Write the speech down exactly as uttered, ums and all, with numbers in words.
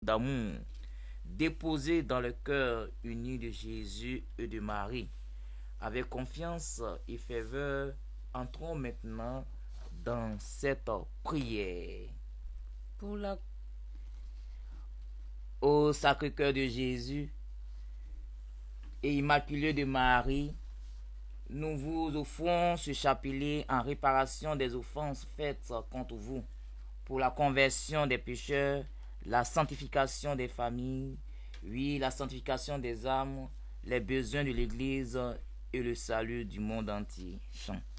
d'amour déposé dans le cœur uni de Jésus et de Marie. Avec confiance et ferveur, entrons maintenant dans cette prière. Pour la... Ô Sacré-Cœur de Jésus et Immaculé de Marie, nous vous offrons ce chapelet en réparation des offenses faites contre vous, pour la conversion des pécheurs, la sanctification des familles, oui, la sanctification des âmes, les besoins de l'Église et le salut du monde entier. Chant.